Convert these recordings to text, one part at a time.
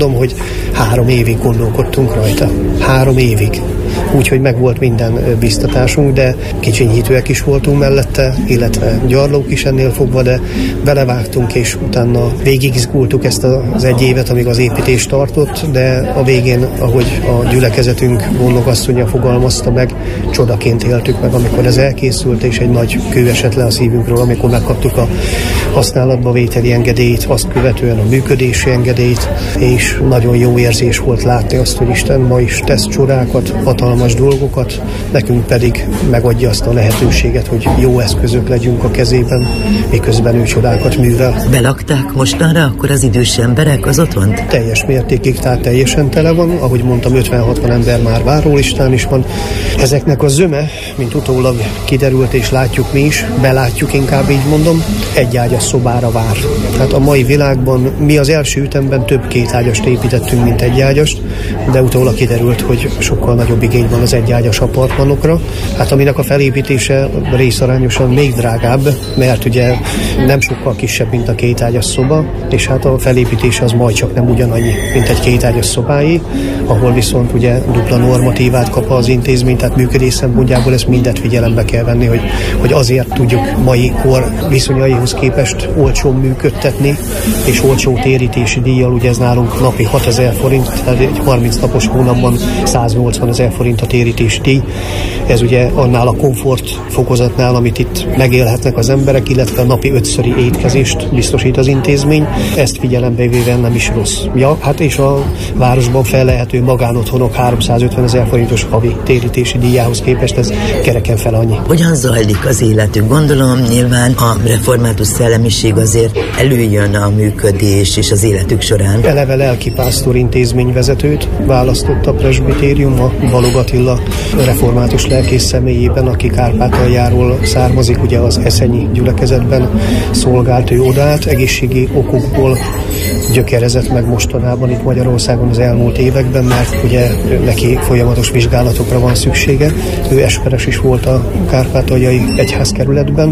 mondom, hogy 3 évig gondolkodtunk rajta. 3 évig. Úgyhogy megvolt minden biztatásunk, de kicsinyítőek is voltunk mellette, illetve gyarlók is ennél fogva, de belevágtunk, és utána végigizgultuk ezt az 1 évet, amíg az építés tartott, de a végén, ahogy a gyülekezetünk gondnokasszonya fogalmazta meg, csodaként éltük meg, amikor ez elkészült, és egy nagy kő esett le a szívünkről, amikor megkaptuk a használatba vételi engedélyt, azt követően a működési engedélyt, és nagyon jó érzés volt látni azt, hogy Isten ma is tesz csodákat, hatalmas dolgokat, nekünk pedig megadja azt a lehetőséget, hogy jó eszközök legyünk a kezében, miközben ő csodákat művel. Belakták mostanra akkor az idős emberek az otthont? Teljes mértékig, tehát teljesen tele van, ahogy mondtam, 50-60 ember már várólistán is van. Ezeknek a zöme, mint utólag kiderült és látjuk mi is, belátjuk, inkább így mondom, 1 ágyas szobára vár. Tehát a mai világban mi az első ütemben több 2 ágyast építettünk, mint 1 ágyast, de utólag kiderült, hogy sokkal nagyobb igény van az 1 ágyas apartmanokra, hát aminek a felépítése részarányosan még drágább, mert ugye nem sokkal kisebb, mint a 2 ágyas szoba, és hát a felépítése az majd csak nem ugyanannyi, mint egy 2 ágyas szobáé, ahol viszont ugye dupla normatívát kap az intézmény, tehát működés szempontjából ezt mindet figyelembe kell venni, hogy azért tudjuk mai kor viszonyaihoz képest olcsón működtetni, és olcsó térítési díjjal, ugye ez nálunk napi 6000 forint, tehát egy 30 napos hónapban 180 000 forint a térítési díj. Ez ugye annál a komfort fokozatnál, amit itt megélhetnek az emberek, illetve a napi 5-szöri étkezést biztosít az intézmény. Ezt figyelembe véve nem is rossz. Ja, hát és a városban fellehető magánotthonok 350 000 forintos havi térítési díjához képest ez kereken fel annyi. Hogyan zajlik az életük? Gondolom nyilván a református szellemiség azért előjön a működés és az életük során. Eleve lelkipásztor intézményvezetőt választott a presbitérium, a Balog Attila református lelkész személyében, aki Kárpátaljáról származik, ugye az eszenyi gyülekezetben szolgált, ő odaállt, egészségi okokból gyökerezett meg mostanában itt Magyarországon az elmúlt években, mert ugye neki folyamatos vizsgálatokra van szüksége. Ő esperes is volt a kárpátaljai egyházkerületben,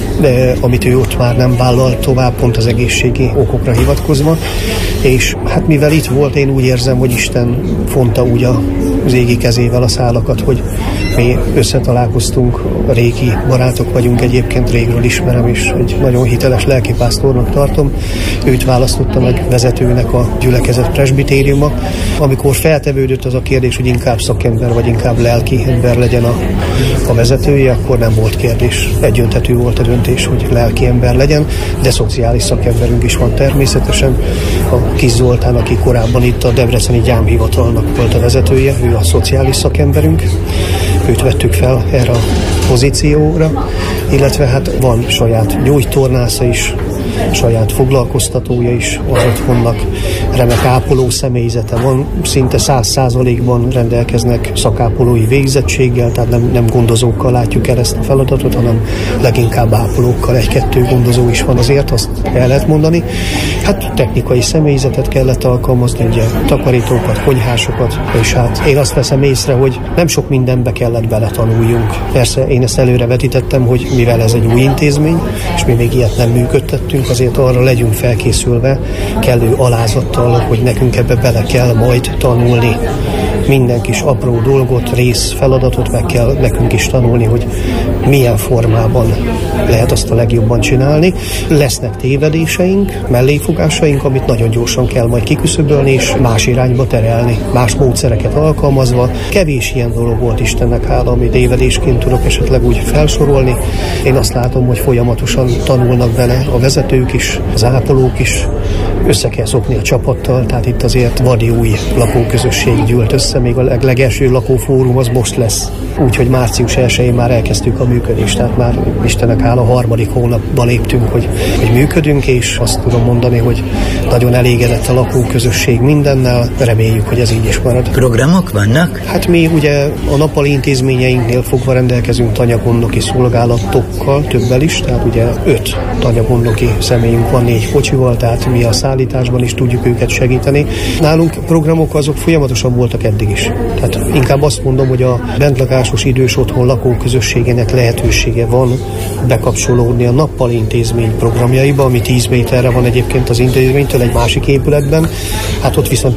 de amit ő ott már nem vállalt tovább, pont az egészségi okokra hivatkozva, és hát mivel itt volt, én úgy érzem, hogy Isten fonta úgy az égi kezével a szálakat, hogy mi összetalálkoztunk, régi barátok vagyunk, egyébként régről ismerem, és egy nagyon hiteles lelkipásztornak tartom. Őt választotta meg vezetőnek a gyülekezet presbitériuma. Amikor feltevődött az a kérdés, hogy inkább szakember vagy inkább lelki ember legyen a vezetője, akkor nem volt kérdés. Egyöntetű volt a döntés, hogy lelki ember legyen, de szociális szakemberünk is van természetesen. A Kis Zoltán, aki korábban itt a Debreceni Gyámhivatalnak volt a vezetője, ő a szociális szakemberünk. Őt vettük fel erre a pozícióra, illetve hát van saját gyógytornásza is, saját foglalkoztatója is az otthonnak, remek ápoló személyzete van, szinte 100%-ban rendelkeznek szakápolói végzettséggel, tehát nem gondozókkal látjuk el ezt a feladatot, hanem leginkább ápolókkal, 1-2 gondozó is van, azért azt el lehet mondani. Hát technikai személyzetet kellett alkalmazni, ugye takarítókat, konyhásokat, és hát én azt veszem észre, hogy nem sok mindenbe kellett beletanuljunk. Persze én ezt előre vetítettem, hogy mivel ez egy új intézmény, és mi még ilyet nem működtettünk, azért arra legyünk felkészülve kellő alázattal, hogy nekünk ebbe bele kell majd tanulni. Minden kis apró dolgot, feladatot meg kell nekünk is tanulni, hogy milyen formában lehet azt a legjobban csinálni. Lesznek tévedéseink, melléfogásaink, amit nagyon gyorsan kell majd kiküszöbölni, és más irányba terelni, más módszereket alkalmazva. Kevés ilyen dolog volt, Istennek hála, amit tévedésként tudok esetleg úgy felsorolni. Én azt látom, hogy folyamatosan tanulnak vele a vezetők is, az ápolók is, össze kell szokni a csapattal, tehát itt azért vadi új lakóközösség gyűlt össze, még a legelső lakófórum az most lesz. Úgyhogy március 1-én már elkezdtük a működést, tehát már Istennek hála 3. hónapban léptünk, hogy működünk, és azt tudom mondani, hogy nagyon elégedett a lakóközösség mindennel, reméljük, hogy ez így is marad. Programok vannak? Hát mi ugye a nappali intézményeinknél fogva rendelkezünk tanyagondoki szolgálatokkal, többel is, tehát ugye 5 tanyagondoki személyünk van 4 kocsival, tehát mi a szállításban is tudjuk őket segíteni. Nálunk programok azok folyamatosan voltak eddig is. Tehát inkább azt mondom, hogy a bentlakásos idős otthon lakóközösségének lehetősége van bekapcsolódni a nappali intézmény programjaiba, ami 10 méterre van egyébként az intézménytől egy másik épületben. Hát ott viszont